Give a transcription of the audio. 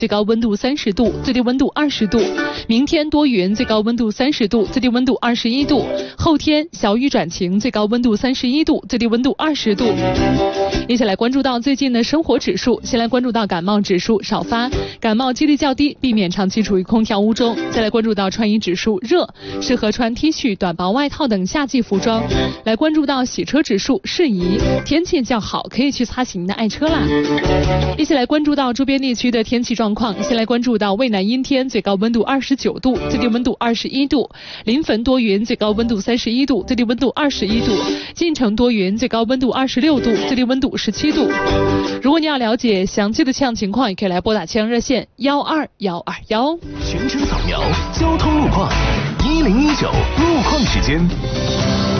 最高温度30度，最低温度20度。明天多云，最高温度30度，最低温度21度。后天小雨转晴，最高温度31度，最低温度20度。一起来关注到最近的生活指数，先来关注到感冒指数少发，感冒几率较低，避免长期处于空调屋中。再来关注到穿衣指数热，适合穿 T 恤、短薄外套等夏季服装。来关注到洗车指数适宜，天气较好，可以去擦洗您的爱车啦。一起来关注到周边地区的天气状况，先来关注到渭南阴天，最高温度29度，最低温度21度；临汾多云，最高温度31度，最低温度21度；晋城多云，最高温度26度，最低温度17度。如果你要了解详细的气象情况，也可以来拨打气象热线12121。 全程扫描交通路况，1019路况时间。